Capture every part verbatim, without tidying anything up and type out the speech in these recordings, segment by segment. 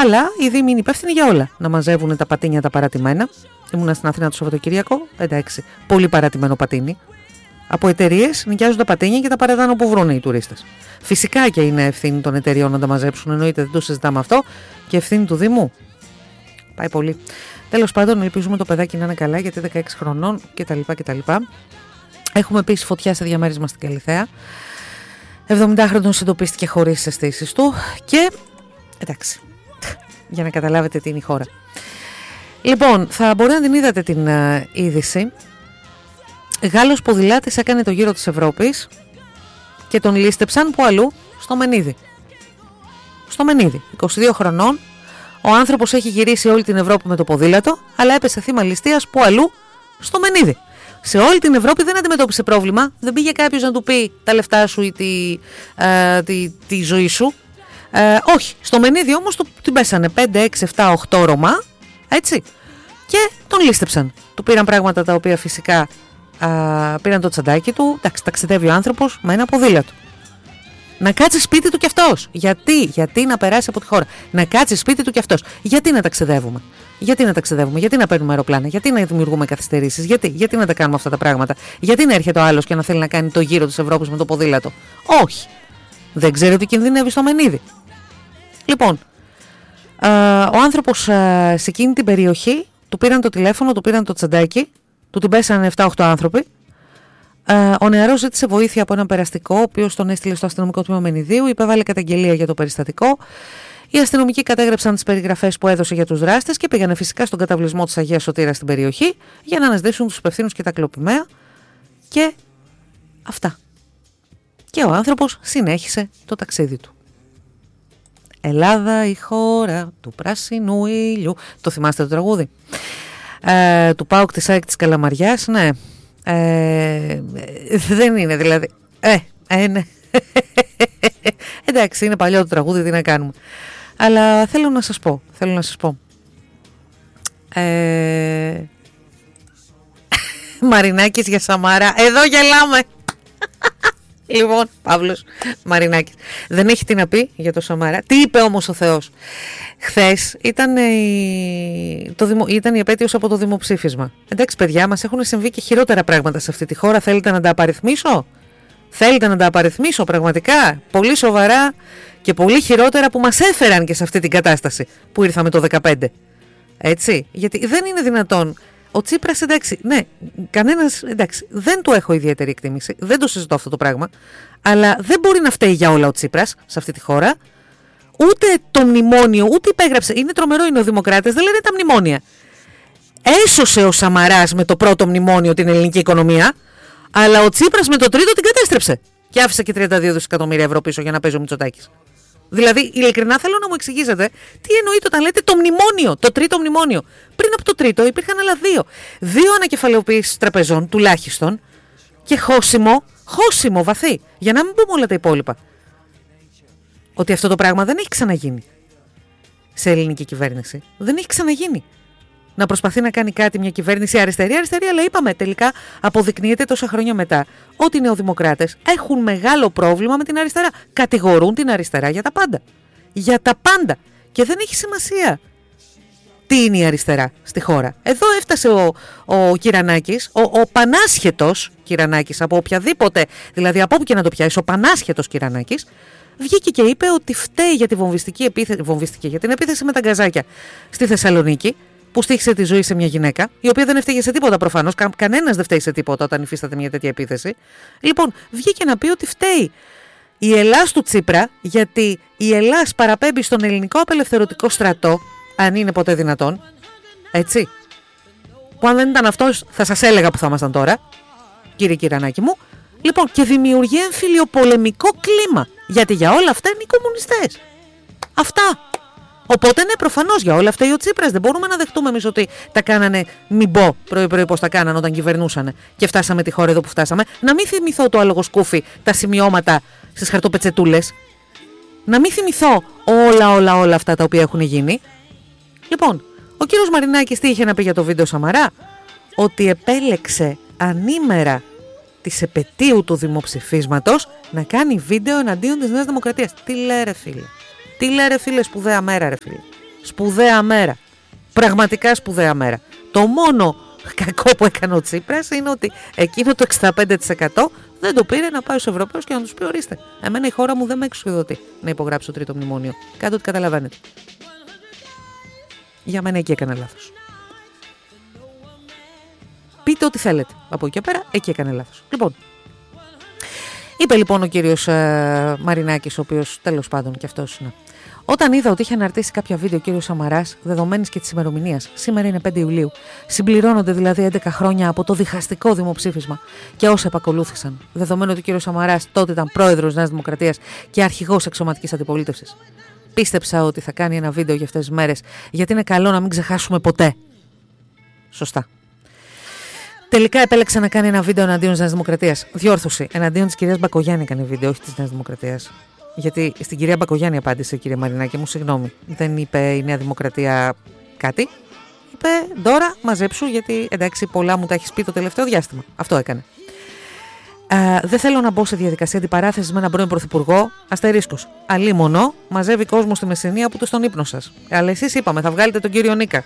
Αλλά οι δήμοι είναι υπεύθυνοι για όλα. Να μαζεύουν τα πατίνια τα παρατημένα. Ήμουνα στην Αθήνα το Σαββατοκύριακο. Εντάξει, πολύ παρατημένο πατίνι. Από εταιρείες νοικιάζουν τα πατίνια και τα παραδάνε όπου βρουν οι τουρίστες. Φυσικά και είναι ευθύνη των εταιρεών να τα μαζέψουν, εννοείται, δεν το συζητάμε αυτό. Και ευθύνη του Δήμου. Πάει πολύ. Τέλος πάντων, ελπίζουμε το παιδάκι να είναι καλά, γιατί δεκαέξι χρονών κτλ. κτλ. Έχουμε επίσης φωτιά σε διαμέρισμα στην Καλιθέα. εβδομηντάχρονος εντοπίστηκε χωρίς τις αισθήσεις του. Και εντάξει, για να καταλάβετε τι είναι η χώρα. Λοιπόν, θα μπορεί να την είδατε την uh, είδηση. Γάλλος ποδηλάτης έκανε το γύρο της Ευρώπης και τον λίστεψαν που αλλού? Στο Μενίδη. Στο Μενίδη, είκοσι δύο χρονών. Ο άνθρωπος έχει γυρίσει όλη την Ευρώπη με το ποδήλατο, αλλά έπεσε θύμα ληστείας που αλλού? Στο Μενίδη. Σε όλη την Ευρώπη δεν αντιμετώπισε πρόβλημα. Δεν πήγε κάποιος να του πει τα λεφτά σου ή τη, ε, τη, τη ζωή σου. Ε, όχι. Στο Μενίδη όμως του, την πέσανε πέντε, έξι, επτά, οκτώ Ρωμά. Έτσι. Και τον λίστεψαν. Του πήραν πράγματα τα οποία φυσικά α, πήραν το τσαντάκι του. Εντάξει, ταξιδεύει ο άνθρωπος με ένα ποδήλατο. Να κάτσει σπίτι του κι αυτός. Γιατί? Γιατί να περάσει από τη χώρα. Να κάτσει σπίτι του κι αυτός. Γιατί να ταξιδεύουμε. Γιατί να ταξιδεύουμε, γιατί να παίρνουμε αεροπλάνα, γιατί να δημιουργούμε καθυστερήσεις, γιατί, γιατί να τα κάνουμε αυτά τα πράγματα, γιατί να έρχεται ο άλλος και να θέλει να κάνει το γύρο της Ευρώπης με το ποδήλατο. Όχι. Δεν ξέρει ότι κινδυνεύει στο Μενίδη. Λοιπόν, α, ο άνθρωπος α, σε εκείνη την περιοχή του πήραν το τηλέφωνο, του πήραν το τσαντάκι, του την πέσανε επτά οκτώ άνθρωποι. Α, ο νεαρός ζήτησε βοήθεια από έναν περαστικό, ο οποίος τον έστειλε στο αστυνομικό τμήμα Μενιδίου, υπέβαλε καταγγελία για το περιστατικό. Οι αστυνομικοί κατέγραψαν τις περιγραφές που έδωσε για τους δράστες και πήγανε φυσικά στον καταβλισμό της Αγίας Σωτήρας στην περιοχή για να αναζητήσουν τους υπευθύνους και τα κλοπημαία. Και αυτά. Και ο άνθρωπος συνέχισε το ταξίδι του. Ελλάδα η χώρα του πράσινου ήλιου. Το θυμάστε το τραγούδι? Ε, του ΠΑΟΚ της ΑΕΚ της Καλαμαριάς. Ναι. Ε, δεν είναι δηλαδή. Ε, ε ναι. Εντάξει, είναι παλιό το τραγούδι, τι να κάνουμε. Αλλά θέλω να σας πω, θέλω να σας πω. Ε... Μαρινάκης για Σαμάρα, εδώ γελάμε. Λοιπόν, Παύλος Μαρινάκης δεν έχει τι να πει για το Σαμάρα. Τι είπε όμως ο Θεός? Χθες ήταν η, το δημο... ήταν η επέτειος από το δημοψήφισμα. Εντάξει παιδιά, μας έχουν συμβεί και χειρότερα πράγματα σε αυτή τη χώρα. Θέλετε να τα απαριθμίσω? Θέλετε να τα απαριθμίσω πραγματικά? Πολύ σοβαρά και πολύ χειρότερα που μας έφεραν και σε αυτή την κατάσταση που ήρθαμε το δεκαπέντε. Έτσι, γιατί δεν είναι δυνατόν. Ο Τσίπρας, εντάξει, ναι, κανένας, εντάξει, δεν του έχω ιδιαίτερη εκτίμηση, δεν το συζητώ αυτό το πράγμα, αλλά δεν μπορεί να φταίει για όλα ο Τσίπρας σε αυτή τη χώρα, ούτε το μνημόνιο, ούτε υπέγραψε. Είναι τρομερό, είναι ο Δημοκράτες, δεν λένε τα μνημόνια. Έσωσε ο Σαμαράς με το πρώτο μνημόνιο την ελληνική οικονομία, αλλά ο Τσίπρας με το τρίτο την κατέστρεψε και άφησε και τριάντα δύο δισεκατομμύρια ευρώ πίσω για να παίζει ο Μητσοτάκης. Δηλαδή, ειλικρινά θέλω να μου εξηγήσετε τι εννοείται όταν λέτε το μνημόνιο, το τρίτο μνημόνιο. Πριν από το τρίτο υπήρχαν άλλα δύο. Δύο ανακεφαλαιοποιήσεις τραπεζών τουλάχιστον και χώσιμο, χώσιμο βαθύ. Για να μην πούμε όλα τα υπόλοιπα. Ότι αυτό το πράγμα δεν έχει ξαναγίνει σε ελληνική κυβέρνηση. Δεν έχει ξαναγίνει. Να προσπαθεί να κάνει κάτι μια κυβέρνηση αριστερή, αριστερή, αλλά είπαμε τελικά αποδεικνύεται τόσα χρόνια μετά ότι οι νεοδημοκράτες έχουν μεγάλο πρόβλημα με την αριστερά. Κατηγορούν την αριστερά για τα πάντα. Για τα πάντα. Και δεν έχει σημασία τι είναι η αριστερά στη χώρα. Εδώ έφτασε ο, ο Κυρανάκης, ο, ο πανάσχετος Κυρανάκης από οποιαδήποτε, δηλαδή από όπου και να το πιάσει, ο πανάσχετος Κυρανάκης, βγήκε και είπε ότι φταίει για τη βομβιστική επίθεση, βομβιστική, για την επίθεση με τα γκαζάκια στη Θεσσαλονίκη, που στήχησε τη ζωή σε μια γυναίκα, η οποία δεν έφταιγε σε τίποτα προφανώς. Κα, κανένας δεν φταίει σε τίποτα όταν υφίσταται μια τέτοια επίθεση. Λοιπόν, βγήκε να πει ότι φταίει η Ελλάς του Τσίπρα, γιατί η Ελλάς παραπέμπει στον ελληνικό απελευθερωτικό στρατό, αν είναι ποτέ δυνατόν. Έτσι. Που αν δεν ήταν αυτός, θα σας έλεγα που θα ήμασταν τώρα, κύριε Κυρανάκη μου. Λοιπόν, και δημιουργεί εμφυλιοπολεμικό κλίμα. Γιατί για όλα αυτά είναι οι κομμουνιστές. Αυτά. Οπότε ναι, προφανώς για όλα αυτά ο Τσίπρας. Δεν μπορούμε να δεχτούμε εμείς ότι τα κάνανε, μην πω πρωί-πρωί πώς τα κάνανε όταν κυβερνούσαν και φτάσαμε τη χώρα εδώ που φτάσαμε. Να μην θυμηθώ το άλογο σκούφι, τα σημειώματα στις χαρτοπετσετούλες. Να μην θυμηθώ όλα όλα όλα αυτά τα οποία έχουν γίνει. Λοιπόν, ο κύριος Μαρινάκης τι είχε να πει για το βίντεο Σαμαρά? Ότι επέλεξε ανήμερα της επετείου του δημοψηφίσματος να κάνει βίντεο εναντίον της Νέας Δημοκρατίας. Τι λέει ρε φίλε? Τι λέει ρε φίλε, σπουδαία μέρα ρε φίλε? Σπουδαία μέρα. Πραγματικά σπουδαία μέρα. Το μόνο κακό που έκανε ο Τσίπρας είναι ότι εκείνο το εξήντα πέντε τοις εκατό δεν το πήρε να πάει στους Ευρωπαίους και να τους πει: ορίστε, εμένα η χώρα μου δεν με εξουσιοδοτεί να υπογράψει το τρίτο μνημόνιο. Κάτι ότι καταλαβαίνετε. Για μένα εκεί έκανε λάθος. Πείτε ό,τι θέλετε. Από εκεί και πέρα, εκεί έκανε λάθος. Λοιπόν, είπε λοιπόν ο κύριος ε, Μαρινάκης, ο οποίος τέλος πάντων και αυτός είναι. Όταν είδα ότι είχε αναρτήσει κάποια βίντεο ο κύριος Σαμαράς, δεδομένης και της ημερομηνίας, σήμερα είναι πέντε Ιουλίου, συμπληρώνονται δηλαδή έντεκα χρόνια από το διχαστικό δημοψήφισμα και όσα επακολούθησαν, δεδομένου ότι ο κύριος Σαμαράς τότε ήταν πρόεδρος Νέας Δημοκρατίας και αρχηγός αξιωματικής αντιπολίτευσης. Πίστεψα ότι θα κάνει ένα βίντεο για αυτές τις μέρες, γιατί είναι καλό να μην ξεχάσουμε ποτέ. Σωστά. Τελικά επέλεξε να κάνει ένα βίντεο εναντίον της Νέας Δημοκρατίας. Διόρθωση. Εναντίον της κυρίας Μπακογιάννη έκανε βίντεο, όχι της Νέας Δημοκρατίας. Γιατί στην κυρία Μπακογιάννη απάντησε η κυρία Μαρινάκη μου, συγγνώμη. Δεν είπε η Νέα Δημοκρατία κάτι. Είπε τώρα μαζέψου, γιατί εντάξει, πολλά μου τα έχεις πει το τελευταίο διάστημα. Αυτό έκανε. Ε, δεν θέλω να μπω σε διαδικασία αντιπαράθεσης με έναν πρώην πρωθυπουργό. Αστερίσκος. Αλίμονο, μαζεύει κόσμο στη Μεσσηνία που του στον ύπνο σας. Αλλά εσείς είπαμε, θα βγάλετε τον κύριο Νίκα.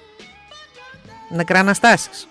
Νεκραναστάσεις.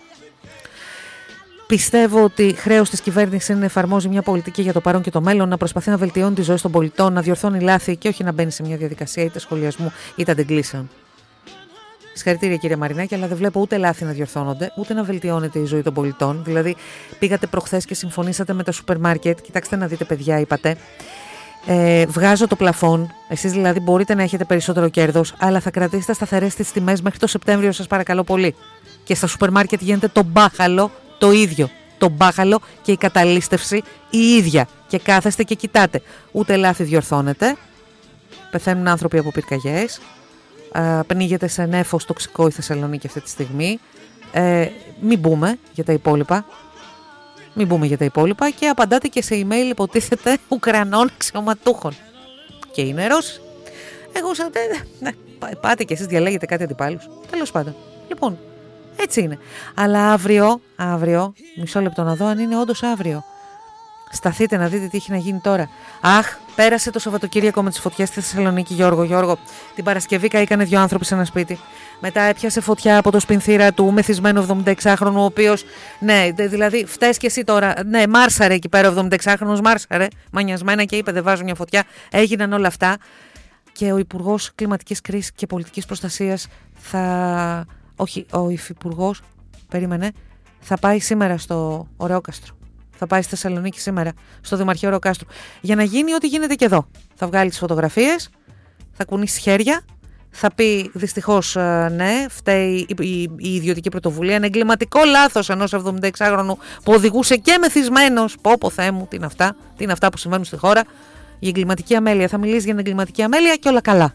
Πιστεύω ότι χρέος της κυβέρνησης είναι να εφαρμόζει μια πολιτική για το παρόν και το μέλλον, να προσπαθεί να βελτιώνει τη ζωή των πολιτών, να διορθώνει λάθη και όχι να μπαίνει σε μια διαδικασία είτε σχολιασμού είτε αντεγκλήσεων. Συγχαρητήρια κύριε Μαρινάκη, αλλά δεν βλέπω ούτε λάθη να διορθώνονται, ούτε να βελτιώνεται η ζωή των πολιτών. Δηλαδή, πήγατε προχθές και συμφωνήσατε με τα σούπερ μάρκετ. Κοιτάξτε να δείτε, παιδιά, είπατε. Ε, βγάζω το πλαφόν. Εσείς δηλαδή μπορείτε να έχετε περισσότερο κέρδος, αλλά θα κρατήσετε σταθερές τις τιμές μέχρι το Σεπτέμβριο, σας παρακαλώ πολύ. Και στα σούπερ μάρκετ γίνεται το μπάχαλο το ίδιο. Το μπάχαλο και η καταλήστευση η ίδια. Και κάθεστε και κοιτάτε. Ούτε λάθη διορθώνεται. Πεθαίνουν άνθρωποι από πυρκαγιές. Uh, πνίγεται σε νέφος τοξικό η Θεσσαλονίκη αυτή τη στιγμή. Ε, μην μπούμε για τα υπόλοιπα. Μην μπούμε για τα υπόλοιπα και απαντάτε και σε email, υποτίθεται, Ουκρανών αξιωματούχων. Και είναι Ρώσοι. Εγώ σαν. Ναι, πάτε και εσείς διαλέγετε κάτι αντιπάλους. Τέλος πάντων. Λοιπόν, έτσι είναι. Αλλά αύριο, αύριο, μισό λεπτό να δω αν είναι όντως αύριο. Σταθείτε να δείτε τι έχει να γίνει τώρα. Αχ, πέρασε το Σαββατοκύριακο με τις φωτιές στη Θεσσαλονίκη, Γιώργο. Γιώργο, την Παρασκευή καήκανε δύο άνθρωποι σε ένα σπίτι. Μετά έπιασε φωτιά από το σπινθήρα του μεθυσμένου εβδομηνταεξάχρονου, ο οποίος, ναι, δηλαδή φταίς και εσύ τώρα. Ναι, μάρσαρε εκεί πέρα ο εβδομηνταεξάχρονος, μάρσαρε, μανιασμένα και είπε: δεν βάζω μια φωτιά. Έγιναν όλα αυτά. Και ο Υπουργός Κλιματικής Κρίσης και Πολιτικής Προστασίας θα. Όχι, ο Υφυπουργός, περίμενε, θα πάει σήμερα στο Ωρεόκαστρο. Θα πάει στη Θεσσαλονίκη σήμερα, στο Δημαρχείο Ωρεοκάστρου, για να γίνει ό,τι γίνεται και εδώ. Θα βγάλει τις φωτογραφίες, θα κουνήσει χέρια, θα πει δυστυχώς ναι, φταίει η, η, η ιδιωτική πρωτοβουλία. Είναι εγκληματικό λάθος ενός εβδομηνταεξάχρονου που οδηγούσε και μεθυσμένος. Πω πω Θεέ μου, τι είναι αυτά, τι είναι αυτά που συμβαίνουν στη χώρα. Η εγκληματική αμέλεια. Θα μιλήσει για την εγκληματική αμέλεια και όλα καλά.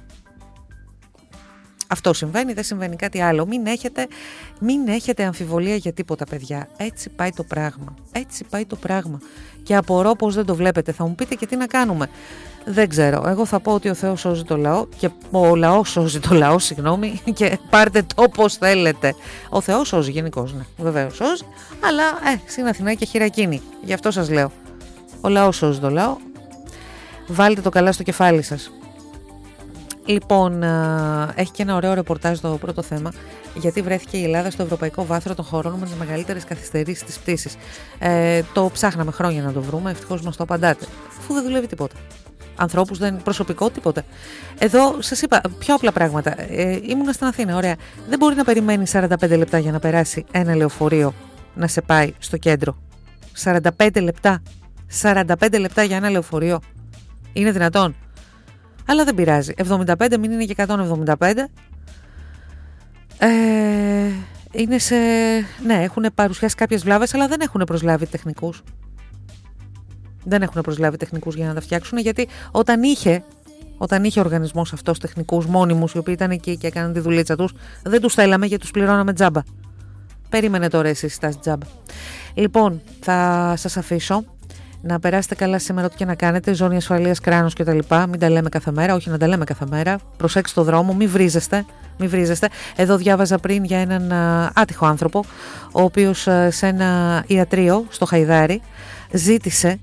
Αυτό συμβαίνει, δεν συμβαίνει κάτι άλλο. Μην έχετε, μην έχετε αμφιβολία για τίποτα, παιδιά. Έτσι πάει το πράγμα. Έτσι πάει το πράγμα. Και απορώ πως δεν το βλέπετε. Θα μου πείτε και τι να κάνουμε. Δεν ξέρω. Εγώ θα πω ότι ο Θεός σώζει το λαό και ο λαός σώζει το λαό, συγγνώμη, και πάρτε το όπως θέλετε. Ο Θεός σώζει γενικώς, ναι. Βεβαίως σώζει, αλλά ε, στην Αθηνά και χειρακίνη. Γι' αυτό σας λέω. Ο λαός σώζει το λαό. Βάλτε το καλά στο κεφάλι σας. Λοιπόν, έχει και ένα ωραίο ρεπορτάζ το πρώτο θέμα, γιατί βρέθηκε η Ελλάδα στο ευρωπαϊκό βάθρο των χωρών με τις μεγαλύτερες καθυστερήσεις της πτήσης. Ε, το ψάχναμε χρόνια να το βρούμε, ευτυχώς μας το απαντάτε. Αφού δεν δουλεύει τίποτα. Ανθρώπους δεν προσωπικό τίποτα. Εδώ σας είπα πιο απλά πράγματα. Ε, ήμουνα στην Αθήνα, ωραία. Δεν μπορεί να περιμένει σαράντα πέντε λεπτά για να περάσει ένα λεωφορείο να σε πάει στο κέντρο. σαράντα πέντε λεπτά. σαράντα πέντε λεπτά για ένα λεωφορείο. Είναι δυνατόν? Αλλά δεν πειράζει. εβδομήντα πέντε, μην είναι και εκατόν εβδομήντα πέντε. Ε, είναι σε... Ναι, έχουν παρουσιάσει κάποιες βλάβες, αλλά δεν έχουν προσλάβει τεχνικούς. Δεν έχουν προσλάβει τεχνικούς για να τα φτιάξουν, γιατί όταν είχε, όταν είχε ο οργανισμός αυτός τεχνικούς μόνιμους, οι οποίοι ήταν εκεί και έκαναν τη δουλίτσα τους, δεν τους θέλαμε γιατί τους πληρώναμε τζάμπα. Περίμενε τώρα εσείς τα τζάμπα. Λοιπόν, θα σας αφήσω. Να περάσετε καλά σήμερα, ό,τι και να κάνετε. Ζώνη ασφαλείας, κράνος κτλ. Μην τα λέμε κάθε μέρα. Όχι να τα λέμε κάθε μέρα. Προσέξτε το δρόμο, μην βρίζεστε. Μην βρίζεστε. Εδώ διάβαζα πριν για έναν α, άτυχο άνθρωπο, ο οποίος α, σε ένα ιατρείο στο Χαϊδάρι ζήτησε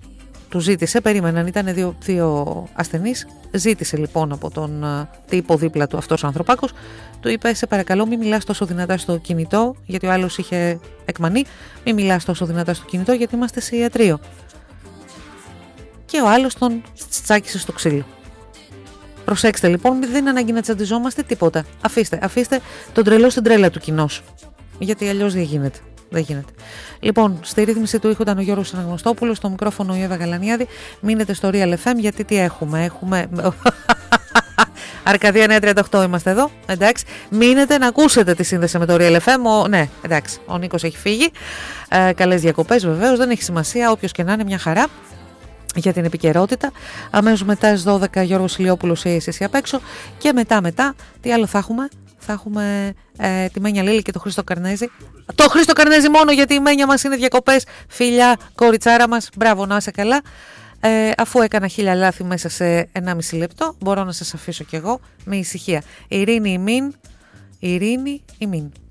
του ζήτησε, περίμεναν, ήταν δύο, δύο ασθενείς, ζήτησε λοιπόν από τον τύπο δίπλα του, αυτός ο ανθρωπάκος, του είπε σε παρακαλώ μην μιλάς τόσο δυνατά στο κινητό, γιατί ο άλλος είχε εκμανεί, μην μιλάς τόσο δυνατά στο κινητό γιατί είμαστε σε ιατρείο. Και ο άλλος τον τσάκισε στο ξύλο. Προσέξτε λοιπόν, δεν είναι ανάγκη να τσαντιζόμαστε τίποτα. Αφήστε, αφήστε τον τρελό στην τρέλα του κοινός. Γιατί αλλιώς δεν γίνεται. Δεν γίνεται. Λοιπόν, στη ρύθμιση του ήχου ήταν ο Γιώργος Αναγνωστόπουλος, στο μικρόφωνο η Εύα Γαλανιάδη. Μείνετε στο Real εφ εμ γιατί τι έχουμε. Έχουμε. Αρκαδία Νέα τριάντα οκτώ είμαστε εδώ. Εντάξει. Μείνετε να ακούσετε τη σύνδεση με το Real εφ εμ. Ο... Ναι, εντάξει. Ο Νίκος έχει φύγει. Ε, καλές διακοπές βεβαίως. Δεν έχει σημασία. Όποιος και να είναι, μια χαρά. Για την επικαιρότητα. Αμέσως μετά στις δώδεκα Γιώργος Ηλιόπουλος ή εσύ απ' έξω. Και μετά μετά τι άλλο θα έχουμε. Θα έχουμε ε, τη Μένια Λίλη και το Χρήστο Καρνέζη. Το Χρήστο Καρνέζη μόνο γιατί η Μένια μας είναι διακοπές. Φίλια, κοριτσάρα μας. Μπράβο, να είσαι καλά. Ε, αφού έκανα χίλια λάθη μέσα σε ενάμιση λεπτό, μπορώ να σας αφήσω κι εγώ με ησυχία. Ειρήνη ημίν, ειρήνη ημίν.